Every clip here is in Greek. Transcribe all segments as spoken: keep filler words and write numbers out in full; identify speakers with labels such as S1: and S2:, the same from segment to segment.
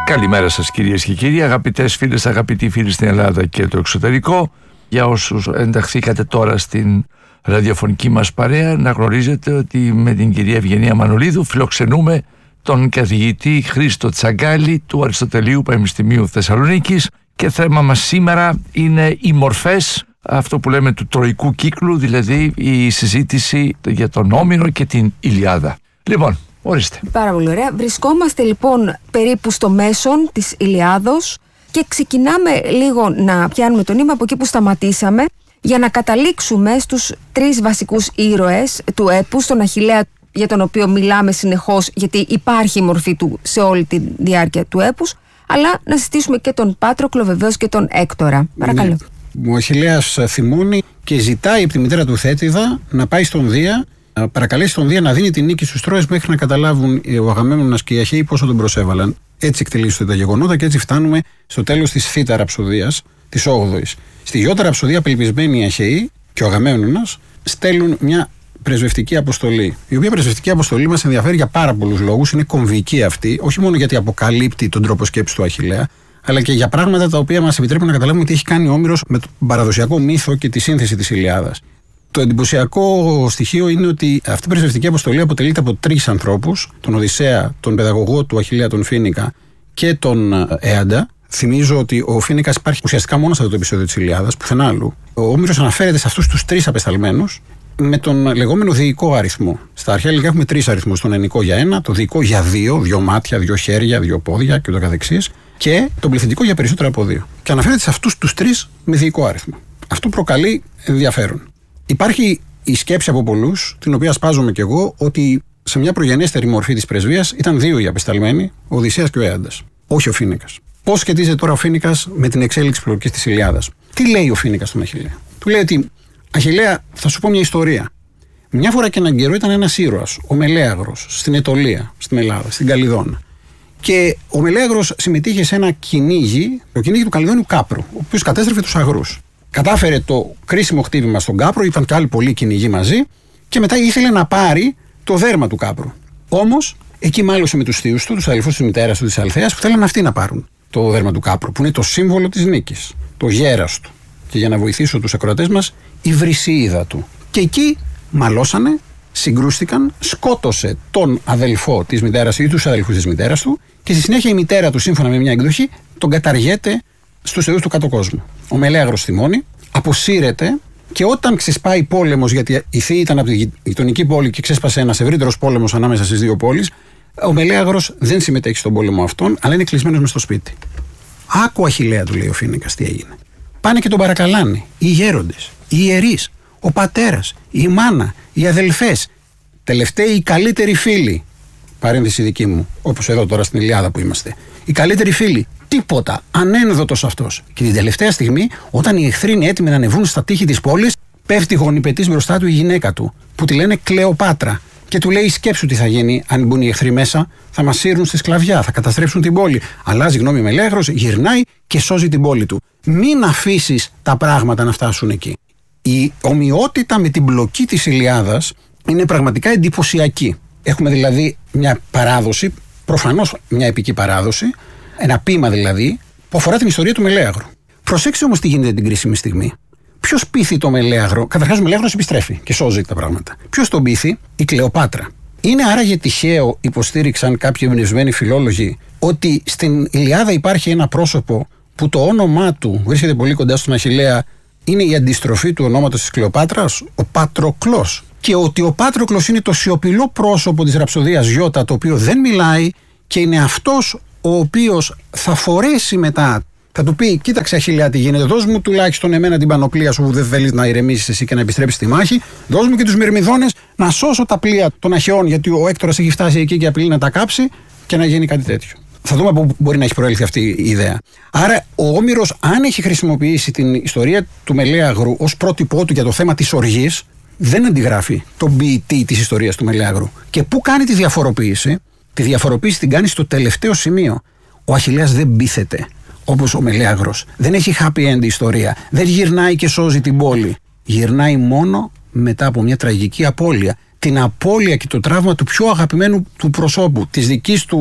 S1: Καλημέρα σας κυρίες και κύριοι, αγαπητές φίλες, αγαπητοί φίλοι στην Ελλάδα και το εξωτερικό. Για όσους ενταχθήκατε τώρα στην ραδιοφωνική μας παρέα, να γνωρίζετε ότι με την κυρία Ευγενία Μανολίδου φιλοξενούμε τον καθηγητή Χρήστο Τσαγκάλη του Αριστοτελείου Πανεπιστημίου Θεσσαλονίκης και θέμα μας σήμερα είναι οι μορφές, αυτό που λέμε του τροϊκού κύκλου, δηλαδή η συζήτηση για τον Όμηρο και την Ηλιάδα. Λοιπόν, ορίστε.
S2: Πάρα πολύ ωραία. Βρισκόμαστε λοιπόν περίπου στο μέσον της Ηλιάδος και ξεκινάμε λίγο να πιάνουμε το νήμα από εκεί που σταματήσαμε για να καταλήξουμε στους τρεις βασικούς ήρωες του έπους, τον Αχιλλέα, για τον οποίο μιλάμε συνεχώς γιατί υπάρχει η μορφή του σε όλη τη διάρκεια του έπους, αλλά να συζητήσουμε και τον Πάτροκλο βεβαίως και τον Έκτορα. Παρακαλώ.
S3: Ναι. Ο Αχιλλέας θυμώνει και ζητάει από τη μητέρα του Θέτιδα να πάει στον Δία, να παρακαλέσει τον Δία να δίνει την νίκη στους Τρώες μέχρι να καταλάβουν ο Αγαμέμνονας και οι Αχαίοι πόσο τον προσέβαλαν. Έτσι εκτελήσονται τα γεγονότα και έτσι φτάνουμε στο τέλος της Θήτα ραψοδίας, της όγδοης. Στη Ιώτα ραψοδία, απελπισμένοι οι Αχαίοι και ο Αγαμέμνονας στέλνουν μια πρεσβευτική αποστολή. Η οποία πρεσβευτική αποστολή μας ενδιαφέρει για πάρα πολλούς λόγους. Είναι κομβική αυτή, όχι μόνο γιατί αποκαλύπτει τον τρόπο σκέψης του Αχιλλέα, αλλά και για πράγματα τα οποία μας επιτρέπουν να καταλάβουμε τι έχει κάνει ο Όμηρος με τον παραδοσιακό μύθο και τη σύνθεση της Ηλιάδας. Το εντυπωσιακό στοιχείο είναι ότι αυτή η πρεσβευτική αποστολή αποτελείται από τρεις ανθρώπους: τον Οδυσσέα, τον παιδαγωγό του Αχιλλέα, τον Φοίνικα, και τον Έαντα. Θυμίζω ότι ο Φοίνικας υπάρχει ουσιαστικά μόνο σε αυτό το επεισόδιο της Ηλιάδας, πουθενά αλλού. Ο Όμηρος αναφέρεται σε αυτούς τους τρεις απεσταλμένους με τον λεγόμενο διοικό αριθμό. Στα αρχαία ελληνικά έχουμε τρεις αριθμούς: τον ενικό για ένα, το διοικό για δύο, δύο μάτια, δύο χέρια, δύο πόδια κ.ο.κ. και τον πληθυντικό για περισσότερα από δύο. Και αναφέρεται σε αυτούς τους τρεις με διοικό αριθμό. Αυτό προκαλεί ενδιαφέρον. Υπάρχει η σκέψη από πολλούς, την οποία σπάζομαι κι εγώ, ότι σε μια προγενέστερη μορφή της πρεσβείας ήταν δύο οι απεσταλμένοι, ο Οδυσσέας και ο Έαντας, όχι ο Φοίνικας. Πώς σχετίζεται τώρα ο Φοίνικας με την εξέλιξη πλοκής της Ηλιάδας? Τι λέει ο Φοίνικας στον Αχιλλέα? Του λέει ότι, Αχιλλέα, θα σου πω μια ιστορία. Μια φορά και έναν καιρό ήταν ένας ήρωας, ο Μελέαγρος, στην Αιτωλία, στην Ελλάδα, στην Καλυδόνα. Και ο Μελέαγρος συμμετείχε σε ένα κυνήγι, το κυνήγι του Καλυδόνιου Κάπρου, ο οποίος κατέστρεφε τους αγρούς. Κατάφερε το κρίσιμο χτύπημα στον Κάπρο, ήταν και άλλοι πολλοί κυνηγοί μαζί, και μετά ήθελε να πάρει το δέρμα του Κάπρου. Όμως, εκεί μάλωσε με τους θείους του, τους αδελφούς της μητέρας του, της Αλθέας, που θέλαν αυτοί να πάρουν το δέρμα του Κάπρου, που είναι το σύμβολο της νίκης, το γέρας του. Και για να βοηθήσω τους ακροατές μας, η βρυσιίδα του. Και εκεί μαλώσανε, συγκρούστηκαν, σκότωσε τον αδελφό της μητέρας ή τους αδελφούς της μητέρας του, και στη συνέχεια η μητέρα του, σύμφωνα με μια εκδοχή, τον καταργέται στους θεούς του κάτω κόσμου. Ο Μελέαγρος θυμώνει, αποσύρεται, και όταν ξεσπάει πόλεμος, γιατί η Θήη ήταν από τη γειτονική πόλη και ξέσπασε ένας ευρύτερος πόλεμος ανάμεσα στις δύο πόλεις, ο Μελέαγρος δεν συμμετέχει στον πόλεμο αυτόν, αλλά είναι κλεισμένος μες στο σπίτι. Άκου, Αχιλλέα, του λέει ο Φοίνικας, τι έγινε. Πάνε και τον παρακαλάνε οι γέροντες, οι ιερείς, ο πατέρας, η μάνα, οι αδελφές, τελευταίοι οι καλύτεροι φίλοι. Παρένθεση δική μου, όπως εδώ τώρα στην Ηλιάδα που είμαστε. Οι καλύτεροι φίλοι. Τίποτα. Ανένδοτος αυτός. Και την τελευταία στιγμή, όταν οι εχθροί είναι έτοιμοι να ανεβούν στα τείχη της πόλης, πέφτει γονιπετής μπροστά του η γυναίκα του, που τη λένε Κλεοπάτρα. Και του λέει: σκέψου τι θα γίνει αν μπουν οι εχθροί μέσα, θα μας σύρουν στη σκλαβιά, θα καταστρέψουν την πόλη. Αλλάζει γνώμη Μελέαγρος, γυρνάει και σώζει την πόλη του. Μην αφήσεις τα πράγματα να φτάσουν εκεί. Η ομοιότητα με την πλοκή της Ηλιάδας είναι πραγματικά εντυπωσιακή. Έχουμε δηλαδή μια παράδοση, προφανώς μια επική παράδοση, ένα ποίημα δηλαδή, που αφορά την ιστορία του Μελέαγρου. Προσέξτε όμως τι γίνεται την κρίσιμη στιγμή. Ποιος πείθει το Μελέαγρο? Καταρχάς, ο Μελέαγρος επιστρέφει και σώζει τα πράγματα. Ποιος τον πείθει? Η Κλεοπάτρα. Είναι άραγε τυχαίο, υποστήριξαν κάποιοι εμπνευσμένοι φιλόλογοι, ότι στην Ηλιάδα υπάρχει ένα πρόσωπο που το όνομά του βρίσκεται πολύ κοντά στον Αχιλλέα, είναι η αντιστροφή του ονόματος της Κλεοπάτρας, ο Πατροκλός. Και ότι ο Πάτροκλος είναι το σιωπηλό πρόσωπο της ραψοδίας Ιώτα, το οποίο δεν μιλάει, και είναι αυτός ο οποίος θα φορέσει μετά. Θα του πει: κοίταξε, Αχιλλέα, τι γίνεται. Δώσ' μου τουλάχιστον εμένα την πανοπλία σου που δεν θέλεις να ηρεμήσεις εσύ και να επιστρέψεις στη μάχη. Δώσ' μου και τους Μυρμιδόνες να σώσω τα πλοία των Αχαιών, γιατί ο Έκτορας έχει φτάσει εκεί και απειλεί να τα κάψει, και να γίνει κάτι τέτοιο. Θα δούμε από πού μπορεί να έχει προέλθει αυτή η ιδέα. Άρα, ο Όμηρος, αν έχει χρησιμοποιήσει την ιστορία του Μελέαγρου ως πρότυπό του για το θέμα της οργής, δεν αντιγράφει τον ποιητή της ιστορίας του Μελέαγρου. Και πού κάνει τη διαφοροποίηση? Τη διαφοροποίηση την κάνει στο τελευταίο σημείο. Ο Αχιλλέας δεν πείθεται όπως ο Μελέαγρος. Δεν έχει happy end ιστορία. Δεν γυρνάει και σώζει την πόλη. Γυρνάει μόνο μετά από μια τραγική απώλεια. Την απώλεια και το τραύμα του πιο αγαπημένου του προσώπου, της δικής του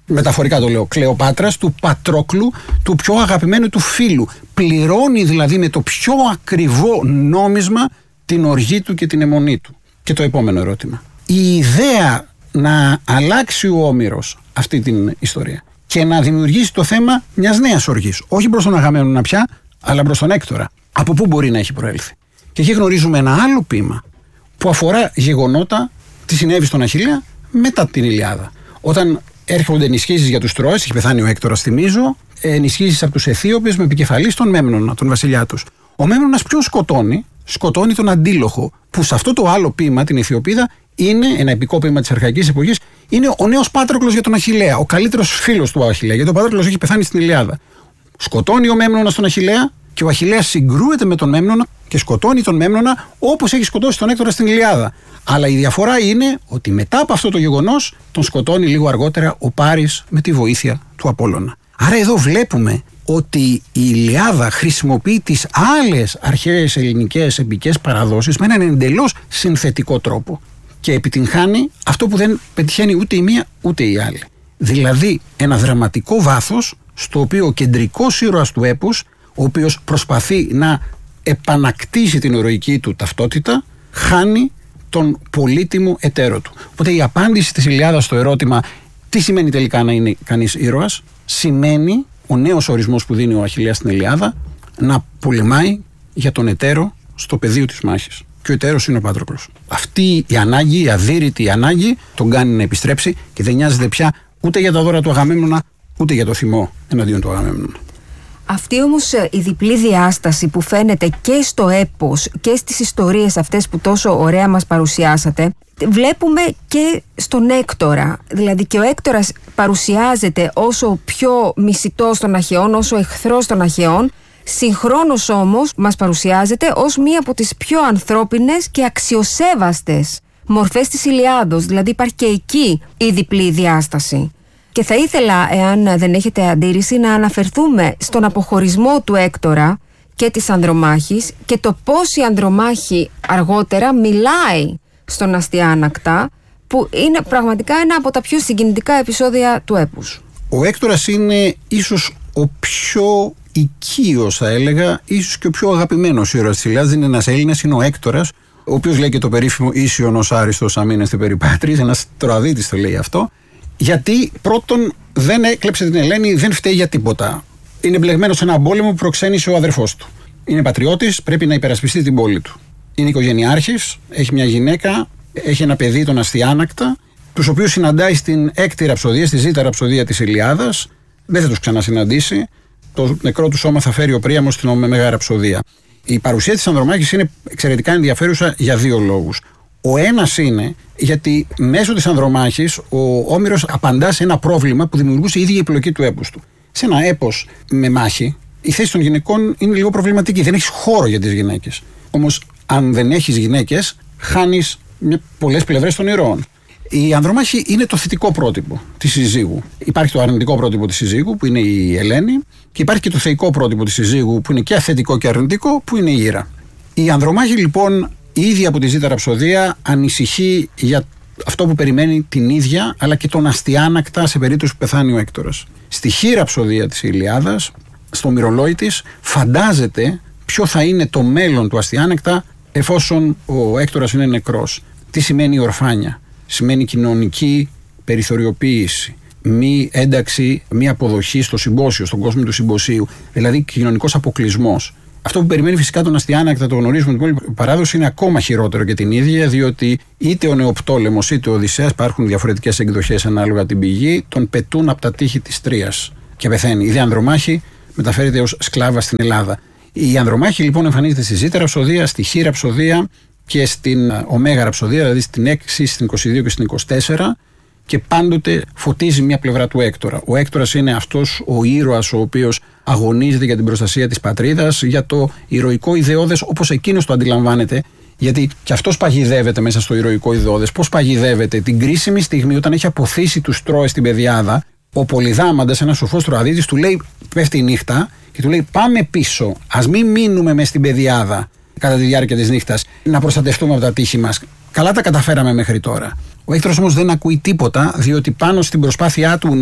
S3: μεταφορικά το λέω, Κλεοπάτρας, του Πατρόκλου, του πιο αγαπημένου του φίλου. Πληρώνει δηλαδή με το πιο ακριβό νόμισμα την οργή του και την αιμονή του. Και το επόμενο ερώτημα. Η ιδέα να αλλάξει ο Όμηρος αυτή την ιστορία και να δημιουργήσει το θέμα μιας νέας οργής, όχι προς τον Αγαμέμνονα πια, αλλά προς τον Έκτορα. Από πού μπορεί να έχει προέλθει? Και εκεί γνωρίζουμε ένα άλλο ποίημα που αφορά γεγονότα τι συνέβη στον Αχιλλέα μετά την Ηλιάδα. Όταν έρχονται ενισχύσεις για τους Τρώες, έχει πεθάνει ο Έκτορας, θυμίζω, ενισχύσεις από τους Αιθίωπες με επικεφαλής τον Μέμνονα, τον βασιλιά τους. Ο Μέμνονας ποιον σκοτώνει? Σκοτώνει τον Αντίλοχο, που σε αυτό το άλλο ποίημα, την Αιθιοπίδα, είναι ένα επικό ποίημα της αρχαϊκής εποχής, είναι ο νέος Πάτροκλος για τον Αχιλλέα, ο καλύτερος φίλος του Αχιλλέα, γιατί ο Πάτροκλος έχει πεθάνει στην Ηλιάδα. Σκοτώνει ο Μέμνονας τον Αχιλλέα και ο Αχιλλέας συγκρούεται με τον Μέμνονα και σκοτώνει τον Μέμνονα όπως έχει σκοτώσει τον Έκτορα στην Ηλιάδα. Αλλά η διαφορά είναι ότι μετά από αυτό το γεγονός τον σκοτώνει λίγο αργότερα ο Πάρης με τη βοήθεια του Απόλλωνα. Άρα εδώ βλέπουμε ότι η Ηλιάδα χρησιμοποιεί τις άλλες αρχαίες ελληνικές επικές παραδόσεις με έναν εντελώς συνθετικό τρόπο και επιτυγχάνει αυτό που δεν πετυχαίνει ούτε η μία ούτε η άλλη. Δηλαδή ένα δραματικό βάθος στο οποίο ο κεντρικός ήρωας του έπους, ο οποίος προσπαθεί να επανακτήσει την ηρωική του ταυτότητα, χάνει τον πολύτιμο εταίρο του. Οπότε η απάντηση της Ηλιάδας στο ερώτημα τι σημαίνει τελικά να είναι κανείς ήρωας, σημαίνει ο νέος ορισμός που δίνει ο Αχιλλέας στην Ηλιάδα, να πολεμάει για τον εταίρο στο πεδίο της μάχης. Και ο εταίρος είναι ο Πάτροκλος. Αυτή η ανάγκη, η αδύρυτη ανάγκη, τον κάνει να επιστρέψει και δεν νοιάζεται πια ούτε για τα δώρα του Αγαμέμνονα, ούτε για το θυμό εναντίον του Αγαμέμνονα.
S2: Αυτή όμως η διπλή διάσταση που φαίνεται και στο έπος και στις ιστορίες αυτές που τόσο ωραία μας παρουσιάσατε, βλέπουμε και στον Έκτορα. Δηλαδή και ο Έκτορας παρουσιάζεται όσο πιο μισητός των Αχαιών, όσο εχθρός των Αχαιών, συγχρόνως όμως μας παρουσιάζεται ως μία από τις πιο ανθρώπινες και αξιοσέβαστες μορφές της Ηλιάδος. Δηλαδή υπάρχει και εκεί η διπλή διάσταση. Και θα ήθελα, εάν δεν έχετε αντίρρηση, να αναφερθούμε στον αποχωρισμό του Έκτορα και της Ανδρομάχης και το πώς η Ανδρομάχη αργότερα μιλάει στον Αστιάνακτα, που είναι πραγματικά ένα από τα πιο συγκινητικά επεισόδια του έπους.
S3: Ο Έκτορας είναι ίσως ο πιο οικείος, θα έλεγα, ίσως και ο πιο αγαπημένος ήρωας της Ηλιάδας. Δεν είναι ένας Έλληνας, είναι ο Έκτορας, ο οποίος λέει και το περίφημο «Ίσιον ως άριστος αμήνεστε περιπάτρις», ένας Τροαδίτης το λέει αυτό. Γιατί πρώτον δεν έκλεψε την Ελένη, δεν φταίει για τίποτα. Είναι μπλεγμένος σε έναν πόλεμο που προξένησε ο αδερφός του. Είναι πατριώτης, πρέπει να υπερασπιστεί την πόλη του. Είναι οικογενειάρχης, έχει μια γυναίκα, έχει ένα παιδί, τον Αστιάνακτα, τους οποίους συναντάει στην έκτη ραψοδία, στη ζήτα ραψοδία της Ηλιάδας. Δεν θα τους ξανασυναντήσει. Το νεκρό του σώμα θα φέρει ο Πρίαμος στην Μέγα Ραψοδία. Η παρουσία της Ανδρομάχης είναι εξαιρετικά ενδιαφέρουσα για δύο λόγους. Ο ένας είναι γιατί μέσω της Ανδρομάχης ο Όμηρος απαντά σε ένα πρόβλημα που δημιουργούσε η ίδια η επιλογή του έπους του. Σε ένα έπος με μάχη, η θέση των γυναικών είναι λίγο προβληματική. Δεν έχεις χώρο για τις γυναίκες. Όμως, αν δεν έχεις γυναίκες, χάνεις πολλές πλευρές των ηρώων. Η Ανδρομάχη είναι το θετικό πρότυπο της συζύγου. Υπάρχει το αρνητικό πρότυπο της συζύγου, που είναι η Ελένη, και υπάρχει και το θεϊκό πρότυπο της συζύγου, που είναι και θετικό και αρνητικό, που είναι η Ήρα. Η Ανδρομάχη, λοιπόν, η ίδια από τη ζήτα ραψοδία ανησυχεί για αυτό που περιμένει την ίδια, αλλά και τον Αστιάνακτα σε περίπτωση που πεθάνει ο Έκτορας. Στη χή ραψοδία της Ηλιάδας, στο μυρολόι της, φαντάζεται ποιο θα είναι το μέλλον του Αστιάνακτα εφόσον ο Έκτορας είναι νεκρός. Τι σημαίνει ορφάνια? Σημαίνει κοινωνική περιθωριοποίηση, μη ένταξη, μη αποδοχή στο συμπόσιο, στον κόσμο του συμποσίου, δηλαδή κοινωνικός αποκλεισμός. Αυτό που περιμένει φυσικά τον Αστιάνακτα, το γνωρίζουμε την υπόλοιπη παράδοση, είναι ακόμα χειρότερο για την ίδια, διότι είτε ο Νεοπτόλεμος είτε ο Οδυσσέας, υπάρχουν διαφορετικές εκδοχές ανάλογα την πηγή, τον πετούν από τα τείχη της Τρίας και πεθαίνει. Η δε Ανδρομάχη μεταφέρεται ως σκλάβα στην Ελλάδα. Η Ανδρομάχη λοιπόν εμφανίζεται στη ζήτα ραψοδία, στη χή ραψοδία και στην Ωμέγα ραψοδία, δηλαδή στην έξι, στην είκοσι δύο και στην είκοσι τέσσερα, και πάντοτε φωτίζει μια πλευρά του Έκτορα. Ο Έκτορας είναι αυτός ο ήρωας ο οποίος αγωνίζεται για την προστασία της πατρίδας, για το ηρωικό ιδεώδες όπως εκείνος το αντιλαμβάνεται, γιατί και αυτός παγιδεύεται μέσα στο ηρωικό ιδεώδες. Πώς παγιδεύεται? Την κρίσιμη στιγμή όταν έχει αποθήσει τους Τρώες στην Πεδιάδα, ο Πολυδάμαντας, ένας σοφός Τροαδίτης, του λέει, πέφτει η νύχτα και του λέει: πάμε πίσω, ας μην μείνουμε μες στην Πεδιάδα κατά τη διάρκεια της νύχτας, να προστατευτούμε από τα τείχη μας. Καλά τα καταφέραμε μέχρι τώρα. Ο Έκτορας όμως δεν ακούει τίποτα, διότι πάνω στην προσπάθειά του να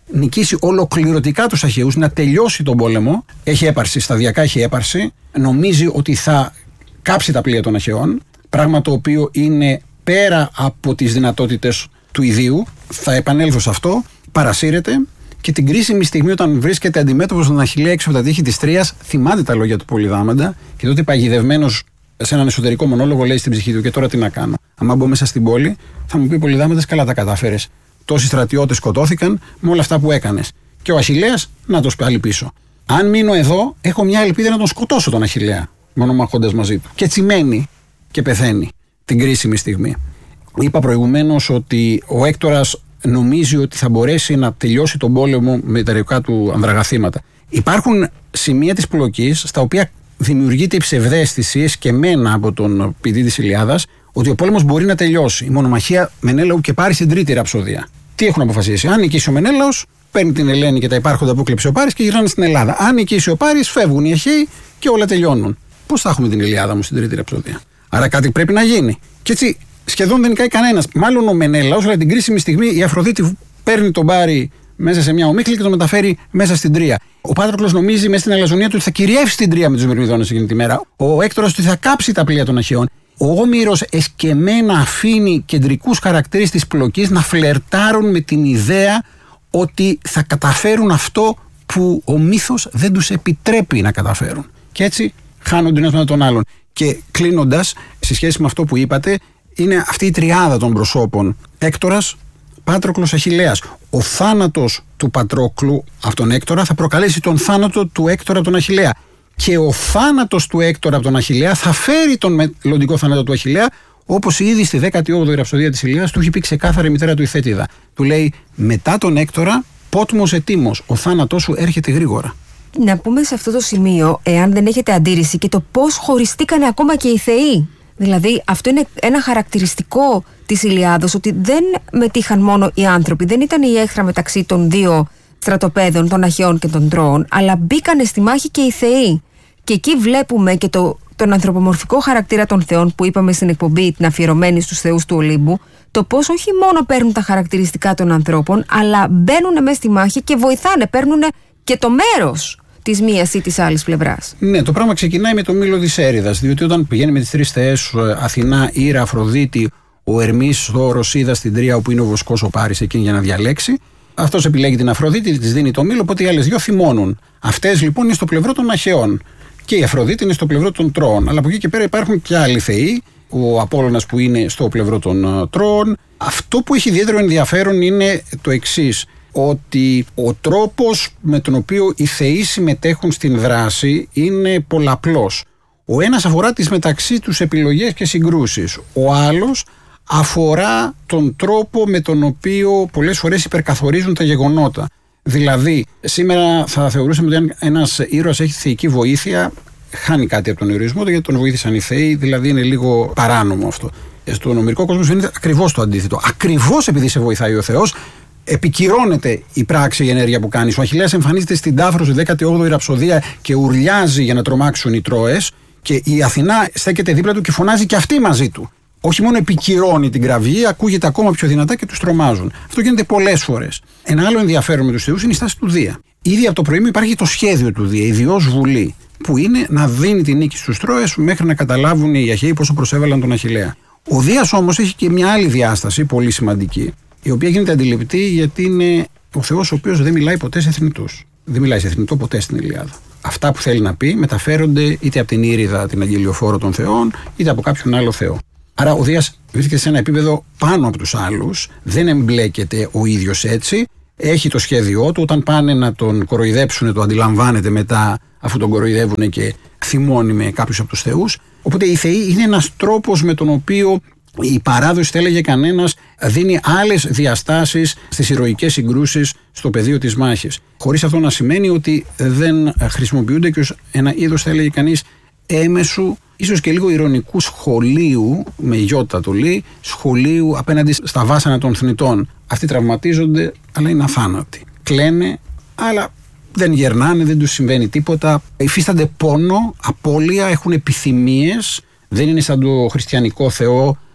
S3: νικήσει ολοκληρωτικά τους Αχαιούς, να τελειώσει τον πόλεμο. Έχει έπαρση, σταδιακά έχει έπαρση. Νομίζει ότι θα κάψει τα πλοία των Αχαιών, πράγμα το οποίο είναι πέρα από τις δυνατότητες του ιδίου. Θα επανέλθω σε αυτό. Παρασύρεται και την κρίσιμη στιγμή, όταν βρίσκεται αντιμέτωπος τον Αχιλλέα έξω από τα τείχη της Τρίας, θυμάται τα λόγια του Πολυδάμαντα και τότε παγιδευμένος σε έναν εσωτερικό μονόλογο λέει στην ψυχή του: και τώρα τι να κάνω? Αν μπω μέσα στην πόλη, θα μου πει Πολυδάμαντας, καλά τα κατάφερες. Τόσοι στρατιώτες σκοτώθηκαν με όλα αυτά που έκανες. Και ο Αχιλλέας να το σπάλει πίσω. Αν μείνω εδώ, έχω μια ελπίδα να τον σκοτώσω τον Αχιλλέα, μονομαχώντας μαζί του. Και έτσι μένει και πεθαίνει την κρίσιμη στιγμή. Είπα προηγουμένως ότι ο Έκτορας νομίζει ότι θα μπορέσει να τελειώσει τον πόλεμο με τα ηρωικά του ανδραγαθήματα. Υπάρχουν σημεία της πλοκής στα οποία δημιουργείται η ψευδαίσθηση, εσκεμμένα από τον ποιητή της Ηλιάδας, ότι ο πόλεμος μπορεί να τελειώσει. Η μονομαχία Μενέλαου και Πάρης στην τρίτη ραψοδία. Τι έχουν αποφασίσει? Αν νικήσει ο Μενέλαος, παίρνει την Ελένη και τα υπάρχοντα που κλέψει ο Πάρης και γυρνάνε στην Ελλάδα. Αν νικήσει ο Πάρης, φεύγουν οι Αχαίοι και όλα τελειώνουν. Πώς θα έχουμε την Ηλιάδα μου στην τρίτη ραψοδία? Άρα κάτι πρέπει να γίνει. Και έτσι σχεδόν δεν νικάει κανένας. Μάλλον ο Μενέλαος, αλλά την κρίσιμη στιγμή η Αφροδίτη παίρνει τον Πάρη μέσα σε μια ομίχλη και τον μεταφέρει μέσα στην Τρία. Ο Πάτροκλος νομίζει μέσα στην αλαζονία του ότι θα κυριεύσει την Τρία με τους Μυρμηδόνες εκείνη τη μέρα. Ο Έκτορας ότι θα κάψει τα πλοία των Αχαιών. Ο Όμηρος εσκεμμένα αφήνει κεντρικούς χαρακτήρες της πλοκής να φλερτάρουν με την ιδέα ότι θα καταφέρουν αυτό που ο μύθος δεν τους επιτρέπει να καταφέρουν. Και έτσι χάνονται ένας με τον άλλον. Και κλείνοντας, σε σχέση με αυτό που είπατε, είναι αυτή η τριάδα των προσώπων: Έκτορας, Πάτροκλος, Αχιλλέας. Ο θάνατος του Πατρόκλου από τον Έκτορα θα προκαλέσει τον θάνατο του Έκτορα από τον Αχιλλέα. Και ο θάνατος του Έκτορα από τον Αχιλλέα θα φέρει τον μελλοντικό θάνατο του Αχιλλέα, όπως ήδη στη δέκατη όγδοη ραψοδία της Ηλίας του έχει πει ξεκάθαρα η μητέρα του η Θέτιδα. Του λέει: μετά τον Έκτορα, πότμος ετήμος, ο θάνατός σου έρχεται γρήγορα.
S2: Να πούμε σε αυτό το σημείο, εάν δεν έχετε αντίρρηση, και το πώς χωριστήκανε ακόμα και οι θεοί. Δηλαδή, αυτό είναι ένα χαρακτηριστικό της Ηλιάδος, ότι δεν μετήχαν μόνο οι άνθρωποι, δεν ήταν η έχθρα μεταξύ των δύο στρατοπέδων, των Αχαιών και των Τρώων, αλλά μπήκανε στη μάχη και οι θεοί. Και εκεί βλέπουμε και το, τον ανθρωπομορφικό χαρακτήρα των θεών που είπαμε στην εκπομπή, την αφιερωμένη στους θεούς του Ολύμπου, το πώς όχι μόνο παίρνουν τα χαρακτηριστικά των ανθρώπων, αλλά μπαίνουν μέσα στη μάχη και βοηθάνε, παίρνουν και το μέρος της μίας ή της άλλης πλευράς.
S3: Ναι, το πράγμα ξεκινάει με το μήλο της Έριδας, διότι όταν πηγαίνει με τις τρεις θεές, Αθηνά, Ήρα, Αφροδίτη, ο Ερμής, Θώρος, Ίδα στην Τρία, όπου είναι ο βοσκός ο Πάρης εκείνη για να διαλέξει, αυτός επιλέγει την Αφροδίτη, της δίνει το μήλο, οπότε οι άλλες δύο θυμώνουν. Αυτές λοιπόν είναι στο πλευρό των Αχαιών. Και η Αφροδίτη είναι στο πλευρό των Τρώων. Αλλά από εκεί και πέρα υπάρχουν και άλλοι θεοί. Ο Απόλλωνας που είναι στο πλευρό των Τρώων. Αυτό που έχει ιδιαίτερο ενδιαφέρον είναι το εξής: ότι ο τρόπος με τον οποίο οι θεοί συμμετέχουν στην δράση είναι πολλαπλός. Ο ένας αφορά τις μεταξύ τους επιλογές και συγκρούσεις. Ο άλλος αφορά τον τρόπο με τον οποίο πολλές φορές υπερκαθορίζουν τα γεγονότα. Δηλαδή, σήμερα θα θεωρούσαμε ότι αν ένας ήρωας έχει θεϊκή βοήθεια, χάνει κάτι από τον ηρωισμό του, γιατί τον βοήθησαν οι θεοί, δηλαδή είναι λίγο παράνομο αυτό. Στον ομηρικό κόσμο φαίνεται ακριβώς το αντίθετο. Ακριβώς επειδή σε βοηθάει ο Θεός, επικυρώνεται η πράξη, η ενέργεια που κάνεις. Ο Αχιλλέας εμφανίζεται στην Τάφρο στη δέκατη όγδοη ραψοδία και ουρλιάζει για να τρομάξουν οι Τρώες, και η Αθηνά στέκεται δίπλα του και φωνάζει και αυτή μαζί του. Όχι μόνο επικυρώνει την κραυγή, ακούγεται ακόμα πιο δυνατά και τους τρομάζουν. Αυτό γίνεται πολλές φορές. Ένα άλλο ενδιαφέρον με τους θεούς είναι η στάση του Δία. Ήδη από το πρωί υπάρχει το σχέδιο του Δία, η Διός Βουλή, που είναι να δίνει την νίκη στους Τρώες μέχρι να καταλάβουν οι Αχαίοι πόσο προσέβαλαν τον Αχιλλέα. Ο Δίας όμως έχει και μια άλλη διάσταση πολύ σημαντική, η οποία γίνεται αντιληπτή γιατί είναι ο Θεός ο οποίος δεν μιλάει ποτέ σε θνητούς. Δεν μιλάει σε θνητό ποτέ στην Ηλιάδα. Αυτά που θέλει να πει μεταφέρονται είτε από την Ήριδα, την αγγελιοφόρο των θεών, είτε από κάποιον άλλο θεό. Άρα ο Δίας βρίσκεται σε ένα επίπεδο πάνω από τους άλλους, δεν εμπλέκεται ο ίδιος έτσι, έχει το σχέδιό του, όταν πάνε να τον κοροϊδέψουν το αντιλαμβάνεται μετά, αφού τον κοροϊδεύουν και θυμώνει με κάποιους από τους θεούς. Οπότε οι θεοί είναι ένας τρόπος με τον οποίο η παράδοση, θα έλεγε κανένας, δίνει άλλες διαστάσεις στις ηρωικές συγκρούσεις στο πεδίο της μάχης. Χωρίς αυτό να σημαίνει ότι δεν χρησιμοποιούνται και ως ένα είδος, θα έλεγε κανείς, έμεσου, ίσως και λίγο ειρωνικού σχολείου, με γιώτα το λέει, σχολείου απέναντι στα βάσανα των θνητών. Αυτοί τραυματίζονται, αλλά είναι αθάνατοι. Κλαίνε, αλλά δεν γερνάνε, δεν τους συμβαίνει τίποτα. Υφίστανται πόνο, απώλεια, έχουν επιθυμίες. Δεν είναι σαν το χριστιανικό Θεό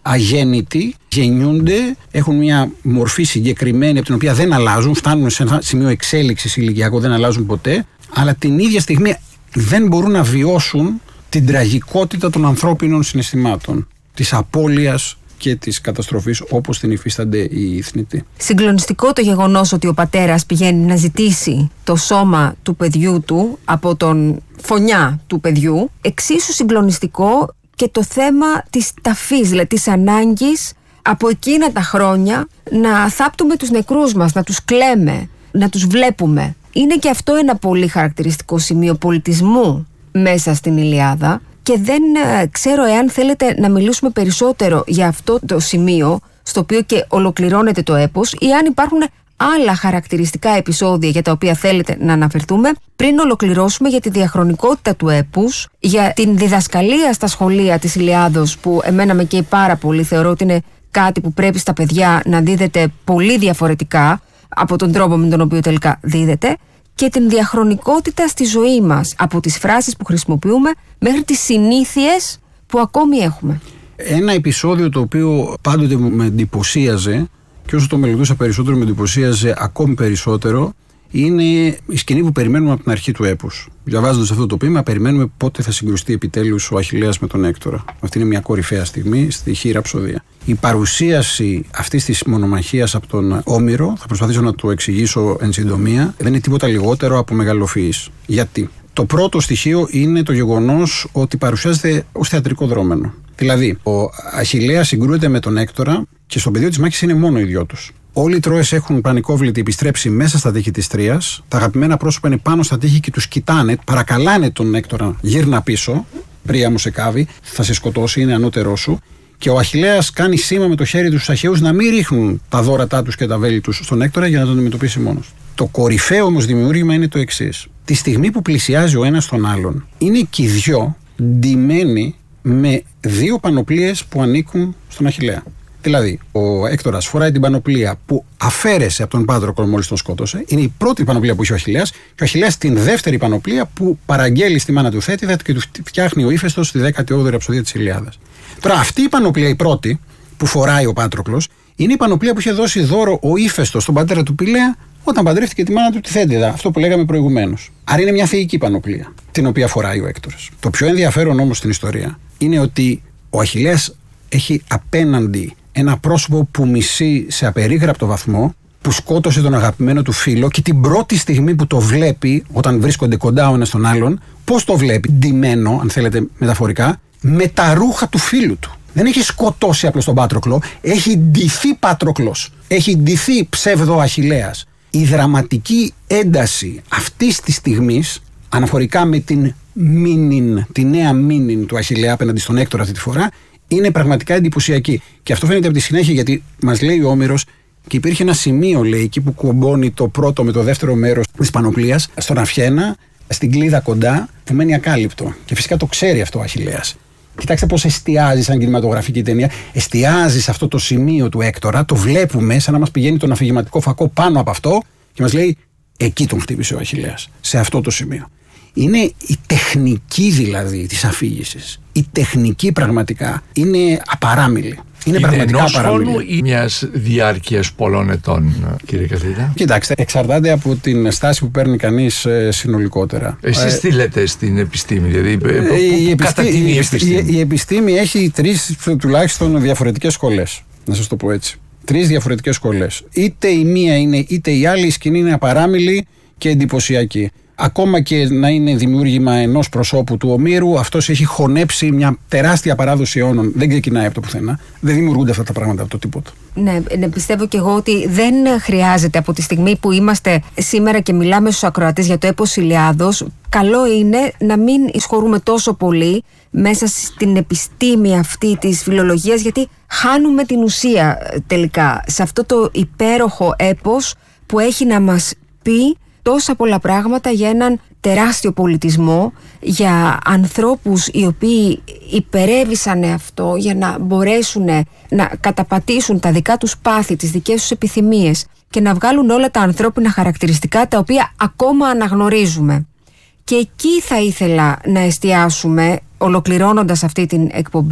S3: αγέννητοι, γεννιούνται, έχουν μια μορφή συγκεκριμένη από την οποία δεν αλλάζουν, φτάνουν σε ένα σημείο εξέλιξης ηλικιακό, δεν αλλάζουν ποτέ, αλλά την ίδια στιγμή δεν μπορούν να βιώσουν την τραγικότητα των ανθρώπινων συναισθημάτων, της απώλειας και της καταστροφής όπως την υφίστανται οι θνητοί.
S2: Συγκλονιστικό το γεγονός ότι ο πατέρας πηγαίνει να ζητήσει το σώμα του παιδιού του από τον φωνιά του παιδιού. Εξίσου συγκλονιστικό και το θέμα της ταφής, δηλαδή της ανάγκης από εκείνα τα χρόνια να θάπτουμε τους νεκρούς μας, να τους κλαίμε, να τους βλέπουμε. Είναι και αυτό ένα πολύ χαρακτηριστικό σημείο πολιτισμού μέσα στην Ηλιάδα. Και δεν ε, ξέρω εάν θέλετε να μιλήσουμε περισσότερο για αυτό το σημείο στο οποίο και ολοκληρώνεται το έπος, ή αν υπάρχουν άλλα χαρακτηριστικά επεισόδια για τα οποία θέλετε να αναφερθούμε πριν ολοκληρώσουμε για τη διαχρονικότητα του έπους, για την διδασκαλία στα σχολεία της Ηλιάδος που εμένα με καίει πάρα πολύ. Θεωρώ ότι είναι κάτι που πρέπει στα παιδιά να δίδεται πολύ διαφορετικά από τον τρόπο με τον οποίο τελικά δίδεται, και την διαχρονικότητα στη ζωή μας, από τις φράσεις που χρησιμοποιούμε μέχρι τις συνήθειες που ακόμη έχουμε.
S3: Ένα επεισόδιο το οποίο πάντοτε με εντυπωσίαζε, και όσο το μελετούσα περισσότερο με εντυπωσίαζε ακόμη περισσότερο, είναι η σκηνή που περιμένουμε από την αρχή του έπους. Διαβάζοντας αυτό το ποίημα, περιμένουμε πότε θα συγκρουστεί επιτέλους ο Αχιλλέας με τον Έκτορα. Αυτή είναι μια κορυφαία στιγμή στη Χ Ραψοδία. Η παρουσίαση αυτής της μονομαχίας από τον Όμηρο, θα προσπαθήσω να το εξηγήσω εν συντομία, δεν είναι τίποτα λιγότερο από μεγαλοφυής. Γιατί? Το πρώτο στοιχείο είναι το γεγονός ότι παρουσιάζεται ως θεατρικό δρόμενο. Δηλαδή, ο Αχιλλέας συγκρούεται με τον Έκτορα και στο πεδίο της μάχης είναι μόνο οι δυο τους. Όλοι οι Τρώες έχουν πανικόβλητοι επιστρέψει μέσα στα τείχη της Τρίας. Τα αγαπημένα πρόσωπα είναι πάνω στα τείχη και τους κοιτάνε, παρακαλάνε τον Έκτορα, γύρνα πίσω, πρία μου σε κάβει, θα σε σκοτώσει, είναι ανώτερό σου. Και ο Αχιλλέας κάνει σήμα με το χέρι του στους Αχαιούς να μην ρίχνουν τα δώρατά τους και τα βέλη τους στον Έκτορα για να τον αντιμετωπίσει μόνος. Το κορυφαίο όμως δημιούργημα είναι το εξής. Τη στιγμή που πλησιάζει ο ένας τον άλλον, είναι και οι δυο ντυμένοι με δύο πανοπλίες που ανήκουν στον Αχιλλέα. Δηλαδή, ο Έκτορας φοράει την πανοπλία που αφαίρεσε από τον Πάτροκλο μόλις τον σκότωσε. Είναι η πρώτη πανοπλία που είχε ο Αχιλλέας, και ο Αχιλλέας την δεύτερη πανοπλία που παραγγέλει στη μάνα του Θέτιδα και του φτιάχνει ο Ήφαιστος στη δέκατη όγδοη ραψοδία της Ηλιάδας. Τώρα, αυτή η πανοπλία, η πρώτη που φοράει ο Πάτροκλος, είναι η πανοπλία που είχε δώσει δώρο ο Ήφαιστος στον πατέρα του Πηλαία όταν παντρεύτηκε τη μάνα του τη Θέτιδα. Αυτό που λέγαμε προηγουμένως. Άρα είναι μια θεϊκή πανοπλία, την οποία φοράει ο Έκτορας. Το πιο ενδιαφέρον όμως στην ιστορία είναι ότι ο Αχιλλέας έχει απέναντι ένα πρόσωπο που μισεί σε απερίγραπτο βαθμό, που σκότωσε τον αγαπημένο του φίλο, και την πρώτη στιγμή που το βλέπει, όταν βρίσκονται κοντά ο ένας τον άλλον, πώς το βλέπει? Ντυμένο, αν θέλετε μεταφορικά, με τα ρούχα του φίλου του. Δεν έχει σκοτώσει απλώς τον Πάτροκλο, έχει ντυθεί Πάτροκλος, έχει ντυθεί ψεύδο Αχιλλέας. Η δραματική ένταση αυτής της στιγμής, αναφορικά με την μήνυν, τη νέα μήνυν του Αχιλλέα απέναντι στον Έκτορα αυτή τη φορά, είναι πραγματικά εντυπωσιακή. Και αυτό φαίνεται από τη συνέχεια, γιατί μας λέει ο Όμηρος, και υπήρχε ένα σημείο, λέει, εκεί που κομπώνει το πρώτο με το δεύτερο μέρος της πανοπλίας, στον Αφιένα, στην κλίδα κοντά, που μένει ακάλυπτο. Και φυσικά το ξέρει αυτό ο Αχιλλέας. Κοιτάξτε πώς εστιάζει σαν κινηματογραφική ταινία. Εστιάζει σε αυτό το σημείο του Έκτορα, το βλέπουμε σαν να μας πηγαίνει τον αφηγηματικό φακό πάνω από αυτό και μας λέει: εκεί τον χτύπησε ο Αχιλλέας, σε αυτό το σημείο. Είναι η τεχνική δηλαδή της αφήγησης. Η τεχνική πραγματικά είναι απαράμιλη. Είναι, είναι πραγματικά
S1: ενός
S3: απαράμιλη.
S1: χρόνου ή μιας διάρκειας πολλών ετών, κύριε καθηγητά?
S3: Κοιτάξτε, εξαρτάται από την στάση που παίρνει κανείς ε, συνολικότερα.
S1: Εσείς
S3: ε,
S1: τι λέτε στην επιστήμη, δηλαδή
S3: ε,
S1: που,
S3: η,
S1: που
S3: επιστή,
S1: κατατιμεί η
S3: η,
S1: επιστήμη?
S3: η, η επιστήμη έχει τρεις τουλάχιστον διαφορετικές σχολές. Να σας το πω έτσι. Τρεις διαφορετικές σχολές. Είτε η μία είναι είτε η άλλη, η σκηνή είναι απαράμιλη και εντυπωσιακή. Ακόμα και να είναι δημιούργημα ενός προσώπου του Ομήρου, αυτός έχει χωνέψει μια τεράστια παράδοση αιώνων. Δεν ξεκινάει από το πουθενά. Δεν δημιουργούνται αυτά τα πράγματα από το τίποτα.
S2: Ναι, ναι, πιστεύω και εγώ ότι δεν χρειάζεται, από τη στιγμή που είμαστε σήμερα και μιλάμε στους ακροατές για το έπος Ηλιάδος, καλό είναι να μην εισχωρούμε τόσο πολύ μέσα στην επιστήμη αυτή της φιλολογίας, γιατί χάνουμε την ουσία τελικά σε αυτό το υπέροχο έπος που έχει να μας πει τόσα πολλά πράγματα για έναν τεράστιο πολιτισμό, για ανθρώπους οι οποίοι υπερέβησαν αυτό για να μπορέσουν να καταπατήσουν τα δικά τους πάθη, τις δικές τους επιθυμίες και να βγάλουν όλα τα ανθρώπινα χαρακτηριστικά τα οποία ακόμα αναγνωρίζουμε. Και εκεί θα ήθελα να εστιάσουμε, ολοκληρώνοντας αυτή την εκπομπή,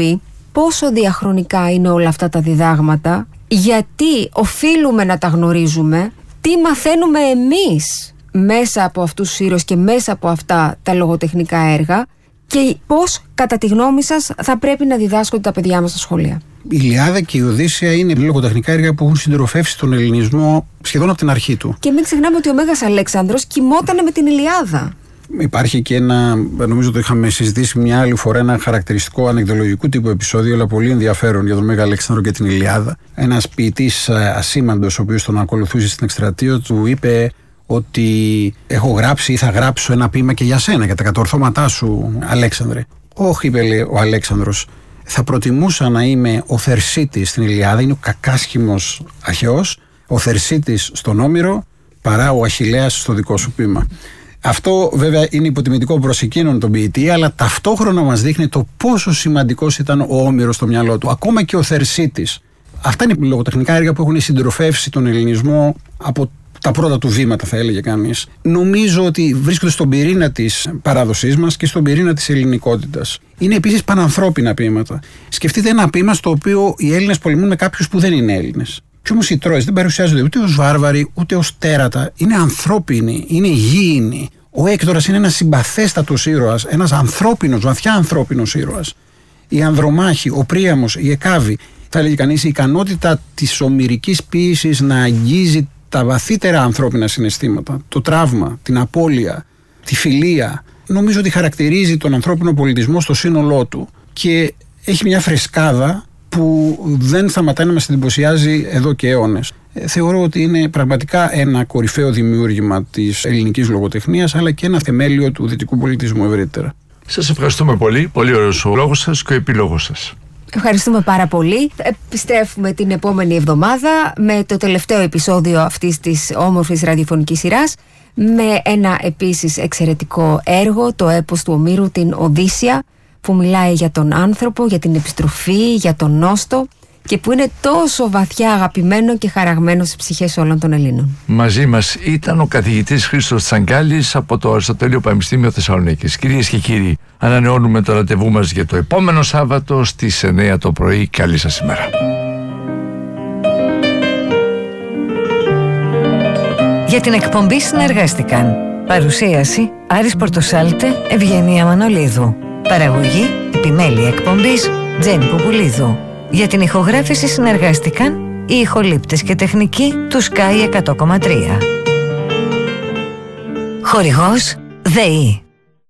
S2: πόσο διαχρονικά είναι όλα αυτά τα διδάγματα, γιατί οφείλουμε να τα γνωρίζουμε, τι μαθαίνουμε εμείς μέσα από αυτούς τους ήρωες και μέσα από αυτά τα λογοτεχνικά έργα και πώς, κατά τη γνώμη σας, θα πρέπει να διδάσκονται τα παιδιά μας στα σχολεία.
S3: Η Ιλιάδα και η Οδύσσεια είναι λογοτεχνικά έργα που έχουν συντροφεύσει τον ελληνισμό σχεδόν από την αρχή του.
S2: Και μην ξεχνάμε ότι ο Μέγας Αλέξανδρος κοιμότανε με την Ηλιάδα.
S3: Υπάρχει και ένα, νομίζω το είχαμε συζητήσει μια άλλη φορά, ένα χαρακτηριστικό ανεκδολογικού τύπου επεισόδιο, αλλά πολύ ενδιαφέρον για τον Μέγα Αλέξανδρο και την Ηλιάδα. Ένας ποιητής ασήμαντος, ο οποίος τον ακολουθούσε στην εκστρατεία του, είπε ότι έχω γράψει ή θα γράψω ένα ποίημα και για σένα, για τα κατορθώματά σου, Αλέξανδρε. Όχι, είπε, λέει ο Αλέξανδρος, θα προτιμούσα να είμαι ο Θερσίτης στην Ηλιάδα, είναι ο κακάσχημος αρχαιός, ο Θερσίτης στον Όμηρο, παρά ο Αχιλλέας στο δικό σου ποίημα. Αυτό βέβαια είναι υποτιμητικό προς εκείνον τον ποιητή, αλλά ταυτόχρονα μας δείχνει το πόσο σημαντικός ήταν ο Όμηρος στο μυαλό του, ακόμα και ο Θερσίτης. Αυτά είναι λογοτεχνικά έργα που έχουν συντροφεύσει τον ελληνισμό από τα πρώτα του βήματα, θα έλεγε κανείς. Νομίζω ότι βρίσκονται στον πυρήνα της παράδοσής μας και στον πυρήνα της ελληνικότητας. Είναι επίσης πανανθρώπινα ποίηματα. Σκεφτείτε ένα ποίημα στο οποίο οι Έλληνες πολεμούν με κάποιους που δεν είναι Έλληνες. Κι όμως οι Τρόες δεν παρουσιάζονται ούτε ως βάρβαροι ούτε ως τέρατα. Είναι ανθρώπινοι, είναι γήινοι. Ο Έκτορας είναι ένας συμπαθέστατος ήρωας, ένας ανθρώπινος, βαθιά ανθρώπινος ήρωας. Η Ανδρομάχη, ο Πρίαμος, η Εκάβη. Θα έλεγε κανείς η ικανότητα της ομηρικής ποίησης να αγγίζει τα βαθύτερα ανθρώπινα συναισθήματα, το τραύμα, την απώλεια, τη φιλία. Νομίζω ότι χαρακτηρίζει τον ανθρώπινο πολιτισμό στο σύνολό του και έχει μια φρεσκάδα που δεν σταματάει να μας εντυπωσιάζει εδώ και αιώνες. Ε, θεωρώ ότι είναι πραγματικά ένα κορυφαίο δημιούργημα της ελληνικής λογοτεχνίας, αλλά και ένα θεμέλιο του δυτικού πολιτισμού ευρύτερα.
S1: Σας ευχαριστούμε πολύ. Πολύ ωραίος ο λόγος σας και ο επίλογος σας.
S2: Ευχαριστούμε πάρα πολύ. Επιστρέφουμε την επόμενη εβδομάδα με το τελευταίο επεισόδιο αυτής της όμορφης ραδιοφωνικής σειράς, με ένα επίσης εξαιρετικό έργο, το έπος του Ομήρου, την Οδύσσεια, που μιλάει για τον άνθρωπο, για την επιστροφή, για τον νόστο και που είναι τόσο βαθιά αγαπημένο και χαραγμένο στις ψυχές όλων των Ελλήνων.
S1: Μαζί μας ήταν ο καθηγητής Χρήστος Τσαγκάλης από το Αριστοτέλειο Πανεπιστήμιο Θεσσαλονίκης. Κυρίες και κύριοι, ανανεώνουμε το ραντεβού μας για το επόμενο Σάββατο στις εννιά το πρωί. Καλή σας ημέρα.
S4: Για την εκπομπή συνεργάστηκαν παρουσίαση Άρης Πορτοσάλτε, Ευγενία Μανολίδου. Παραγωγή, επιμέλεια εκπομπής Τζέννη Πουπουλίδου. Για την ηχογράφηση συνεργάστηκαν οι ηχολήπτες και τεχνικοί του Sky εκατό κόμμα τρία. Χορηγός ΔΕΗ.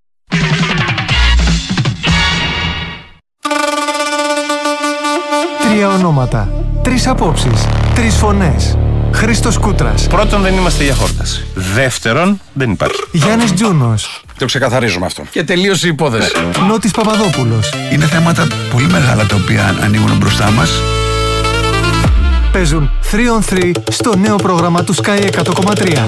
S5: Τρία ονόματα, τρεις απόψεις, τρεις φωνές. Χρήστος Κούτρας.
S6: Πρώτον, δεν είμαστε για χόρταση. Δεύτερον, δεν υπάρχει.
S5: Γιάννης Τζούνος.
S6: Το ξεκαθαρίζουμε αυτό.
S1: Και τελείωσε η υπόθεση.
S5: Νότης Παπαδόπουλος.
S7: Είναι θέματα πολύ μεγάλα τα οποία ανοίγουν μπροστά μας.
S5: Παίζουν τρία on τρία στο νέο πρόγραμμα του Sky εκατό κόμμα τρία.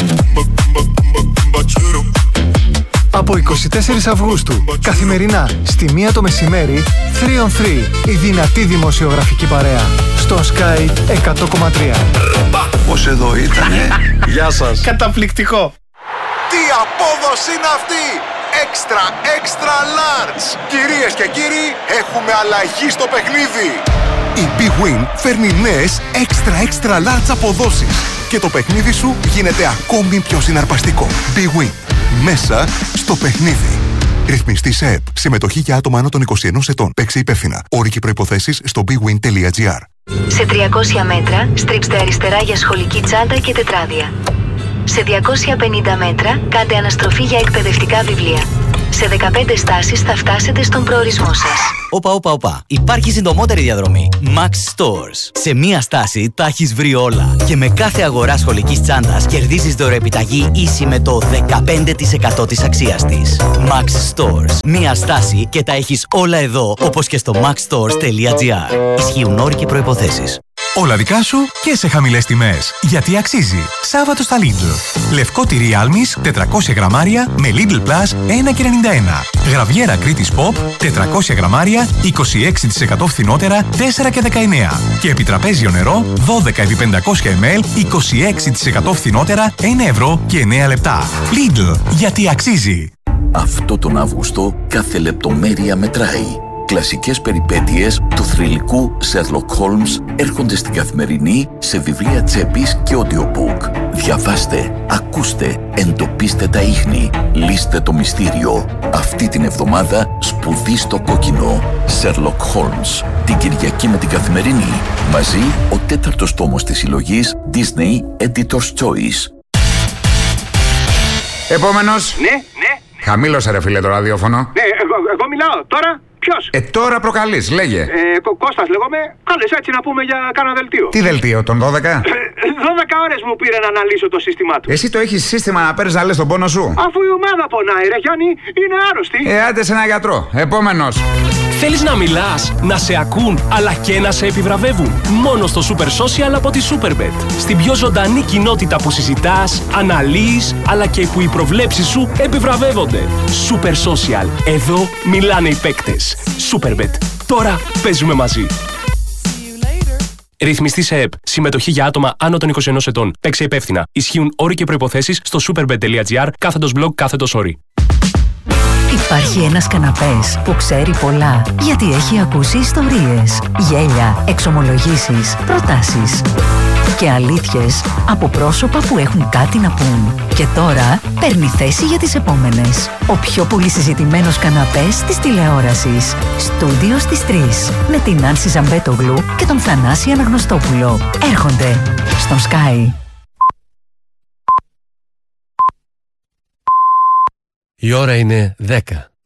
S5: Από εικοστή τέταρτη Αυγούστου, καθημερινά στη μία το μεσημέρι, τρία on τρία, η δυνατή δημοσιογραφική παρέα, στο Sky εκατό κόμμα τρία.
S7: Πώς εδώ ήτανε.
S6: Γεια σας. Καταπληκτικό.
S8: Τι απόδοση είναι αυτή! Extra, extra large! Κυρίες και κύριοι, έχουμε αλλαγή στο παιχνίδι! Η Big Win φέρνει νέες extra, extra large αποδόσεις και το παιχνίδι σου γίνεται ακόμη πιο συναρπαστικό. Big Win. Μέσα στο παιχνίδι. Ρυθμιστή σε ΕΠ. Συμμετοχή για άτομα άνω των είκοσι ενός ετών. Παίξε υπεύθυνα. Όροι και προϋποθέσεις στο bigwin τελεία gr.
S4: Σε τριακόσια μέτρα στρίψτε αριστερά για σχολική τσάντα και τετράδια. Σε διακόσια πενήντα μέτρα κάντε αναστροφή για εκπαιδευτικά βιβλία. Σε δεκαπέντε στάσεις θα φτάσετε στον προορισμό σας.
S9: Όπα, όπα, όπα. Υπάρχει συντομότερη διαδρομή. Max Stores. Σε μία στάση τα έχεις βρει όλα. Και με κάθε αγορά σχολικής τσάντας κερδίζεις δωρεοεπιταγή ίση με το δεκαπέντε τοις εκατό της αξίας της. Max Stores. Μία στάση και τα έχεις όλα εδώ, όπως και στο maxstores τελεία gr. Ισχύουν όροι και προϋποθέσεις.
S10: Όλα δικά σου και σε χαμηλές τιμές. Γιατί αξίζει. Σάββατο στα Lidl. Λευκό τυρί Άλμης τετρακόσια γραμμάρια με Lidl Plus ένα και ενενήντα ένα. Γραβιέρα Κρήτης Pop τετρακόσια γραμμάρια είκοσι έξι τοις εκατό φθηνότερα τέσσερα και δεκαεννέα. Και επιτραπέζιο νερό δώδεκα επί πεντακόσια μιλιλίτρα είκοσι έξι τοις εκατό φθηνότερα ένα ευρώ και εννέα λεπτά. Lidl. Γιατί αξίζει.
S11: Αυτό τον Αύγουστο κάθε λεπτομέρεια μετράει. Κλασικές περιπέτειες του θρυλικού Sherlock Holmes έρχονται στην Καθημερινή σε βιβλία τσέπης και audiobook. Διαβάστε, ακούστε, εντοπίστε τα ίχνη, λύστε το μυστήριο. Αυτή την εβδομάδα σπουδή στο κόκκινο. Sherlock Holmes. Την Κυριακή με την Καθημερινή. Μαζί ο τέταρτος τόμος της συλλογής Disney Editor's Choice.
S12: Επόμενος.
S13: Ναι, ναι.
S12: Χαμήλωσε ρε φίλε το ραδιόφωνο.
S13: Ναι, εγώ, εγώ μιλάω. Τώρα ποιος?
S12: Ε, τώρα προκαλείς, λέγε.
S13: Ε, Κώστας λέγομαι. Κάλεσε έτσι να πούμε για κάνα δελτίο.
S12: Τι δελτίο, τον δώδεκα?
S13: δώδεκα ώρες μου πήρε να αναλύσω το σύστημά του.
S12: Εσύ το έχεις σύστημα να παίρνεις να λες τον πόνο σου?
S13: Αφού η ομάδα πονάει ρε Γιάννη, είναι άρρωστη.
S12: Ε, άντε σε ένα γιατρό. Επόμενος.
S14: Θέλεις να μιλάς, να σε ακούν, αλλά και να σε επιβραβεύουν? Μόνο στο Super Social από τη Superbet. Στην πιο ζωντανή κοινότητα που συζητάς, αναλύεις, αλλά και που οι προβλέψεις σου επιβραβεύονται. Super Social. Εδώ μιλάνε οι παίκτες. Superbet. Τώρα παίζουμε μαζί. Ρυθμιστή σε ΕΠ. Συμμετοχή για άτομα άνω των είκοσι ενός ετών. Παίξε υπεύθυνα. Ισχύουν όροι και προϋποθέσεις στο superbet.gr κάθετος blog κάθετος όροι.
S15: Υπάρχει ένας καναπές που ξέρει πολλά, γιατί έχει ακούσει ιστορίες, γέλια, εξομολογήσεις, προτάσεις και αλήθειες από πρόσωπα που έχουν κάτι να πούν. Και τώρα παίρνει θέση για τις επόμενες. Ο πιο πολύ συζητημένος καναπές της τηλεόρασης. Στούντιο στις τρεις. Με την Άνση Ζαμπέτογλου και τον Θανάση Αναγνωστόπουλο. Έρχονται στον Sky.
S16: Η ώρα είναι δέκα.